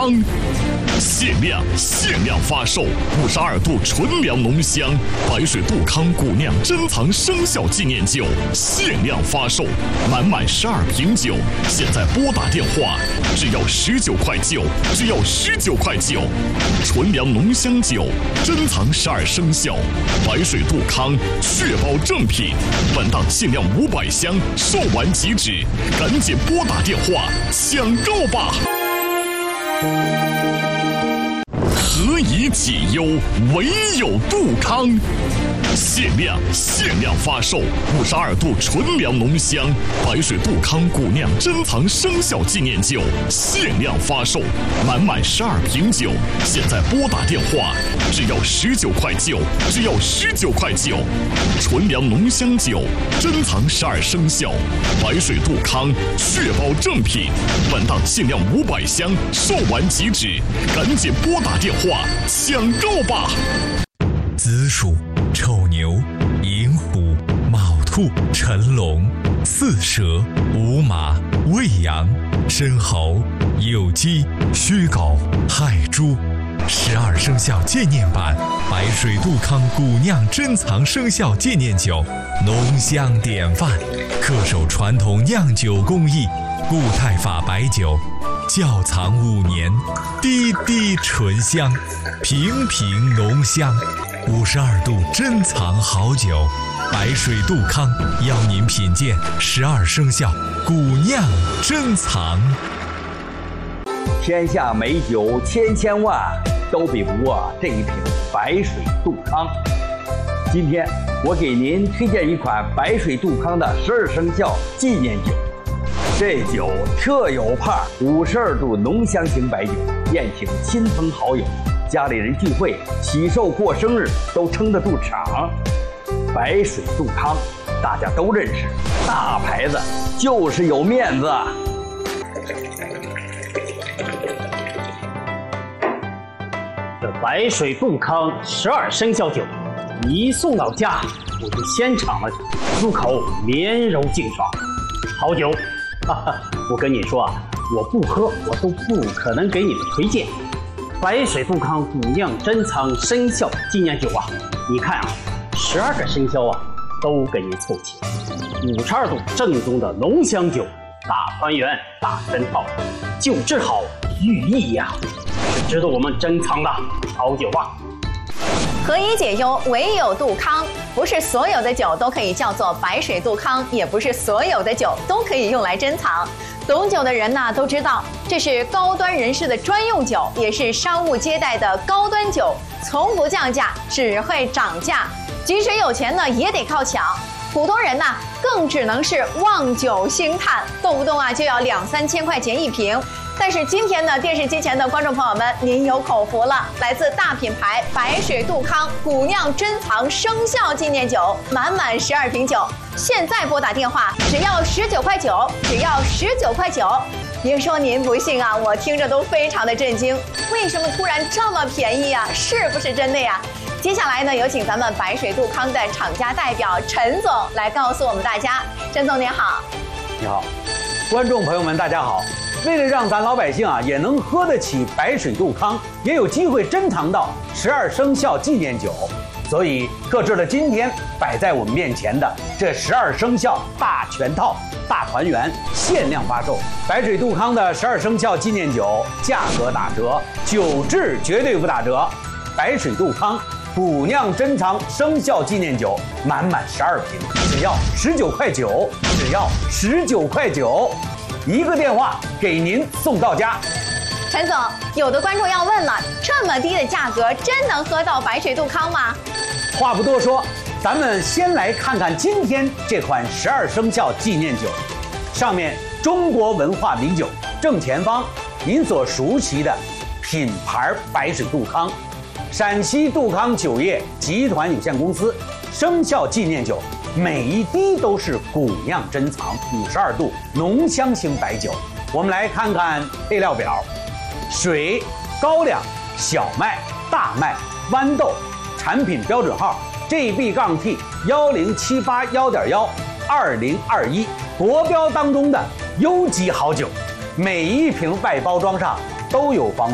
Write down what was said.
康，限量发售52度纯粮浓香白水杜康古酿珍藏生肖纪念酒，限量发售，满12瓶酒，现在拨打电话，只要19块9，只要19块9，纯粮浓香酒，珍藏12生肖，白水杜康，确保正品。本档限量500箱，售完即止，赶紧拨打电话抢购吧！何以解忧，唯有杜康。限量发售52度纯粮浓香白水杜康古酿珍藏生肖纪念酒，限量发售，满12瓶酒，现在拨打电话，只要19块9，只要19块9，纯粮浓香酒，珍藏12生肖，白水杜康，确保正品。本档限量500箱，售完即止，赶紧拨打电话抢购吧！ 子鼠、丑牛、寅虎、卯兔、辰龙、巳蛇、午马、未羊、申猴、酉鸡、戌狗、亥猪。12生肖纪念版白水杜康古酿珍藏生肖纪念酒，浓香典范，恪守传统酿酒工艺，固态法白酒，窖藏5年，滴滴醇香，瓶瓶浓香。52度珍藏好酒，白水杜康邀您品鉴12生肖古酿珍藏。 天下美酒千万，都比不过这一瓶白水杜康。今天我给您推荐一款白水杜康的12生肖纪念酒。这酒特有派，52度浓香型白酒，宴请亲朋好友，家里人聚会、喜寿过生日都撑得住场。白水杜康大家都认识，大牌子就是有面子。 这白水杜康12生肖酒一送到家，我就先尝了，入口绵柔净爽，好酒。我跟你说啊，我不喝我都不可能给你们推荐。白水杜康古酿珍藏生肖纪念酒啊，你看啊，12个生肖啊都给你凑齐，52度正宗的浓香酒，大团圆大珍套，酒质好寓意呀，是值得我们珍藏的好酒啊。 何以解忧，唯有杜康。不是所有的酒都可以叫做白水杜康，也不是所有的酒都可以用来珍藏。懂酒的人呢都知道，这是高端人士的专用酒，也是商务接待的高端酒，从不降价，只会涨价。即使有钱呢，也得靠抢。普通人呢，更只能是望酒兴叹，动不动啊就要2-3千块钱一瓶。但是今天呢，电视机前的观众朋友们，您有口福了！来自大品牌白水杜康古酿珍藏生肖纪念酒，满12瓶酒，现在拨打电话，只要19块9，只要19块9。别说您不信啊，我听着都非常的震惊，为什么突然这么便宜啊？是不是真的呀？接下来呢，有请咱们白水杜康的厂家代表陈总来告诉我们大家。陈总您好。 你好，观众朋友们大家好。为了让咱老百姓啊也能喝得起白水杜康，也有机会珍藏到12生肖纪念酒，所以特制了今天摆在我们面前的这12生肖大全套大团圆限量发售。白水杜康的12生肖纪念酒价格打折，酒质绝对不打折。白水杜康古酿珍藏生肖纪念酒满12瓶，只要19块9，只要19块9。一个电话给您送到家。 陈总，有的观众要问了，这么低的价格真能喝到白水杜康吗？ 话不多说，咱们先来看看今天这款12生肖纪念酒。上面中国文化名酒，正前方您所熟悉的品牌白水杜康，陕西杜康酒业集团有限公司生肖纪念酒，每一滴都是古酿珍藏52度浓香型白酒。我们来看看配料表：水、高粱、小麦、大麦、豌豆，产品标准号 GB-T10781.12021，国标当中的优级好酒。每一瓶外包装上都有防